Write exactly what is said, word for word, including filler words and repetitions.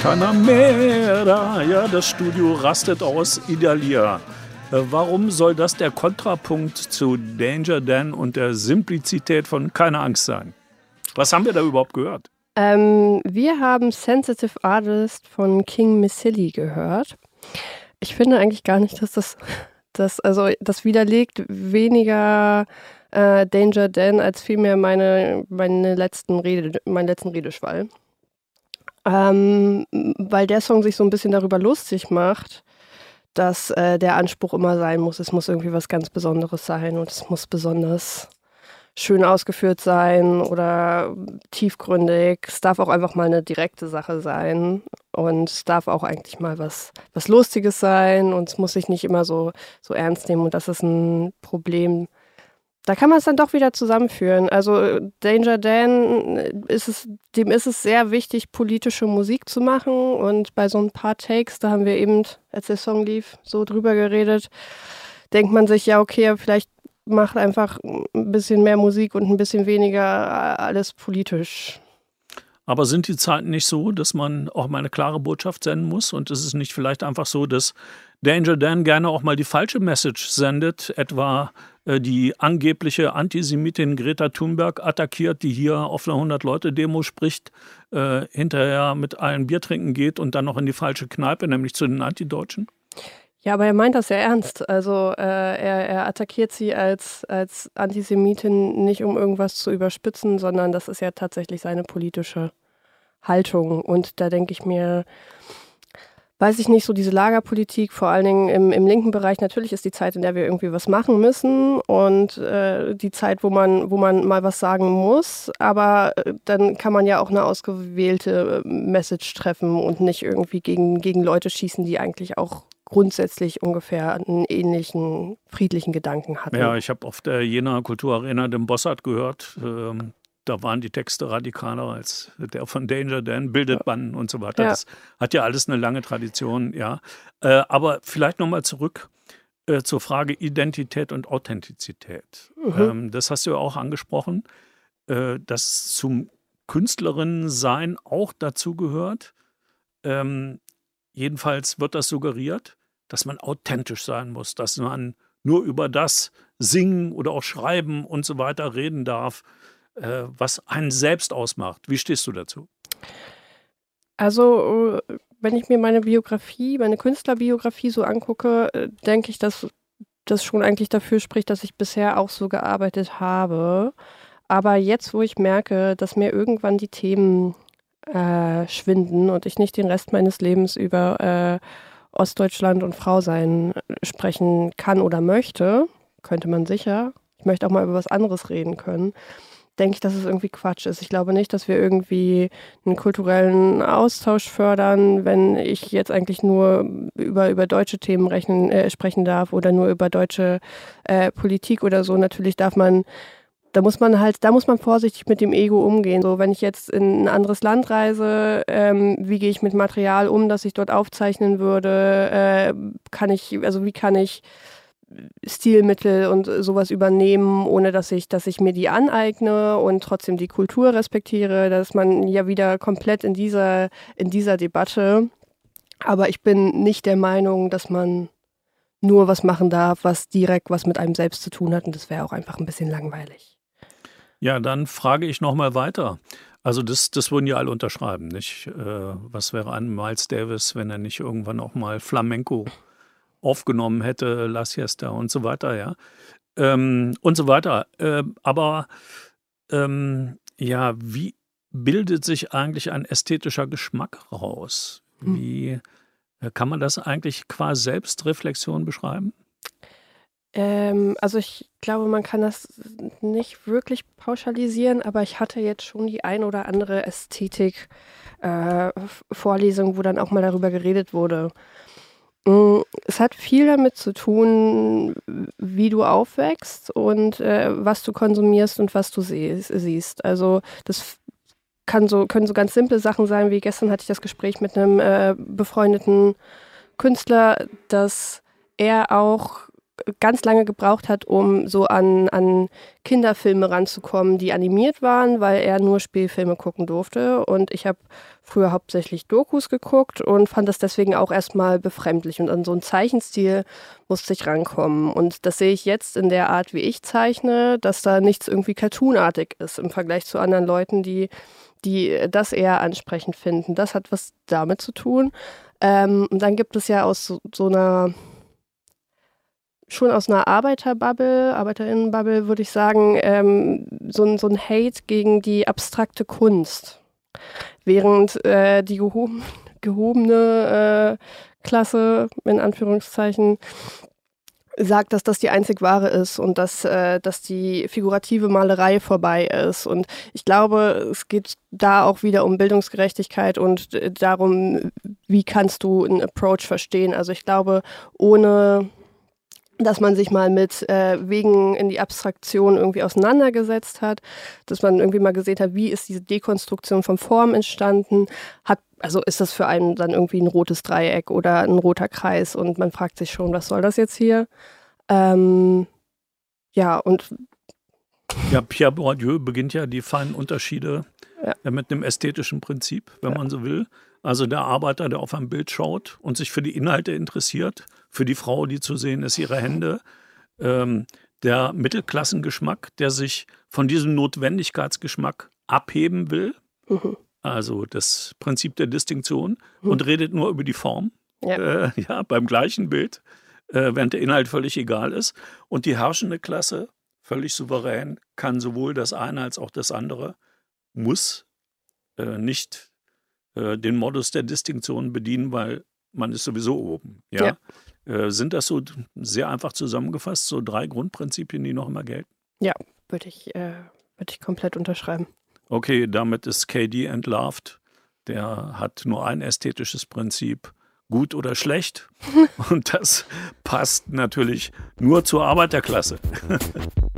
Guantanamera, ja, das Studio rastet aus, Idalia. Äh, warum soll das der Kontrapunkt zu Danger Dan und der Simplizität von Keine Angst sein? Was haben wir da überhaupt gehört? Ähm, wir haben Sensitive Artist von King Missili gehört. Ich finde eigentlich gar nicht, dass das, das also das widerlegt weniger äh, Danger Dan als vielmehr meine, meine letzten Rede, meinen letzten Redeschwall. Ähm, weil der Song sich so ein bisschen darüber lustig macht, dass äh, der Anspruch immer sein muss, es muss irgendwie was ganz Besonderes sein und es muss besonders schön ausgeführt sein oder tiefgründig. Es darf auch einfach mal eine direkte Sache sein und es darf auch eigentlich mal was, was Lustiges sein und es muss sich nicht immer so, so ernst nehmen und das ist ein Problem. Da kann man es dann doch wieder zusammenführen. Also Danger Dan, ist es, dem ist es sehr wichtig, politische Musik zu machen und bei so ein paar Takes, da haben wir eben, als der Song lief, so drüber geredet, denkt man sich, ja okay, vielleicht macht einfach ein bisschen mehr Musik und ein bisschen weniger alles politisch. Aber sind die Zeiten nicht so, dass man auch mal eine klare Botschaft senden muss? Und ist es nicht vielleicht einfach so, dass Danger Dan gerne auch mal die falsche Message sendet, etwa äh, die angebliche Antisemitin Greta Thunberg attackiert, die hier auf einer hundert-Leute-Demo spricht, äh, hinterher mit allen Bier trinken geht und dann noch in die falsche Kneipe, nämlich zu den Antideutschen? Ja, aber er meint das sehr ernst. Also äh, er, er attackiert sie als, als Antisemitin nicht, um irgendwas zu überspitzen, sondern das ist ja tatsächlich seine politische Haltung. Und da denke ich mir, weiß ich nicht, so diese Lagerpolitik, vor allen Dingen im, im linken Bereich, natürlich ist die Zeit, in der wir irgendwie was machen müssen und äh, die Zeit, wo man, wo man mal was sagen muss, aber äh, dann kann man ja auch eine ausgewählte Message treffen und nicht irgendwie gegen, gegen Leute schießen, die eigentlich auch grundsätzlich ungefähr einen ähnlichen friedlichen Gedanken hatten. Ja, ich habe auf der Jena Kulturarena den Bossart gehört. Ähm, da waren die Texte radikaler als der von Danger Dan, bildet Banden und so weiter. Ja. Das hat ja alles eine lange Tradition, ja. Äh, aber vielleicht nochmal zurück äh, zur Frage Identität und Authentizität. Mhm. Ähm, das hast du ja auch angesprochen, äh, dass zum Künstlerinnensein auch dazu gehört. Ähm, Jedenfalls wird das suggeriert, dass man authentisch sein muss, dass man nur über das singen oder auch schreiben und so weiter reden darf, äh, was einen selbst ausmacht. Wie stehst du dazu? Also, äh, wenn ich mir meine Biografie, meine Künstlerbiografie so angucke, äh, denke ich, dass das schon eigentlich dafür spricht, dass ich bisher auch so gearbeitet habe. Aber jetzt, wo ich merke, dass mir irgendwann die Themen äh, schwinden und ich nicht den Rest meines Lebens über äh, Ostdeutschland und Frausein sprechen kann oder möchte, könnte man sicher. Ich möchte auch mal über was anderes reden können. Denke ich, dass es irgendwie Quatsch ist. Ich glaube nicht, dass wir irgendwie einen kulturellen Austausch fördern, wenn ich jetzt eigentlich nur über, über deutsche Themen rechnen, äh, sprechen darf oder nur über deutsche äh, Politik oder so. Natürlich darf man Da muss man halt, da muss man vorsichtig mit dem Ego umgehen. So, wenn ich jetzt in ein anderes Land reise, ähm, wie gehe ich mit Material um, das ich dort aufzeichnen würde? Äh, kann ich, also wie kann ich Stilmittel und sowas übernehmen, ohne dass ich, dass ich mir die aneigne und trotzdem die Kultur respektiere? Da ist man ja wieder komplett in dieser, in dieser Debatte. Aber ich bin nicht der Meinung, dass man nur was machen darf, was direkt was mit einem selbst zu tun hat. Und das wäre auch einfach ein bisschen langweilig. Ja, dann frage ich nochmal weiter. Also das, das würden ja alle unterschreiben, nicht? Äh, was wäre an Miles Davis, wenn er nicht irgendwann auch mal Flamenco aufgenommen hätte, La Siesta und so weiter, ja. Ähm, und so weiter. Äh, aber ähm, ja, wie bildet sich eigentlich ein ästhetischer Geschmack raus? Wie äh, kann man das eigentlich qua Selbstreflexion beschreiben? Ähm, also ich glaube, man kann das nicht wirklich pauschalisieren, aber ich hatte jetzt schon die ein oder andere Ästhetik-Vorlesung, äh, wo dann auch mal darüber geredet wurde. Mm, Es hat viel damit zu tun, wie du aufwächst und äh, was du konsumierst und was du sie- siehst. Also das kann so, können so ganz simple Sachen sein, wie gestern hatte ich das Gespräch mit einem äh, befreundeten Künstler, dass er auch ganz lange gebraucht hat, um so an, an Kinderfilme ranzukommen, die animiert waren, weil er nur Spielfilme gucken durfte. Und ich habe früher hauptsächlich Dokus geguckt und fand das deswegen auch erstmal befremdlich. Und an so einen Zeichenstil musste ich rankommen. Und das sehe ich jetzt in der Art, wie ich zeichne, dass da nichts irgendwie cartoonartig ist im Vergleich zu anderen Leuten, die, die das eher ansprechend finden. Das hat was damit zu tun. Ähm, und dann gibt es ja aus so, so einer schon aus einer Arbeiterbubble, Arbeiterinnenbubble, würde ich sagen, ähm, so, ein, so ein Hate gegen die abstrakte Kunst. Während äh, die gehoben, gehobene äh, Klasse, in Anführungszeichen, sagt, dass das die einzig wahre ist und dass, äh, dass die figurative Malerei vorbei ist. Und ich glaube, es geht da auch wieder um Bildungsgerechtigkeit und äh, darum, wie kannst du einen Approach verstehen. Also ich glaube, ohne dass man sich mal mit äh, Wegen in die Abstraktion irgendwie auseinandergesetzt hat, dass man irgendwie mal gesehen hat, wie ist diese Dekonstruktion von Form entstanden, hat, also ist das für einen dann irgendwie ein rotes Dreieck oder ein roter Kreis und man fragt sich schon, was soll das jetzt hier? Ähm, ja, und Ja, Pierre Bourdieu beginnt ja die feinen Unterschiede Ja. äh, mit einem ästhetischen Prinzip, wenn Ja. man so will. Also der Arbeiter, der auf ein Bild schaut und sich für die Inhalte interessiert, für die Frau, die zu sehen ist, ihre Hände. Ähm, der Mittelklassengeschmack, der sich von diesem Notwendigkeitsgeschmack abheben will, mhm. also das Prinzip der Distinktion, Mhm. und redet nur über die Form, Ja. äh, ja, beim gleichen Bild, äh, während der Inhalt völlig egal ist. Und die herrschende Klasse, völlig souverän, kann sowohl das eine als auch das andere, muss äh, nicht äh, den Modus der Distinktion bedienen, weil man ist sowieso oben. Ja? Äh, sind das so sehr einfach zusammengefasst, so drei Grundprinzipien, die noch immer gelten? Würde ich, äh, würde ich komplett unterschreiben. Okay, damit ist K D entlarvt. Der hat nur ein ästhetisches Prinzip, gut oder schlecht. Und das passt natürlich nur zur Arbeiterklasse.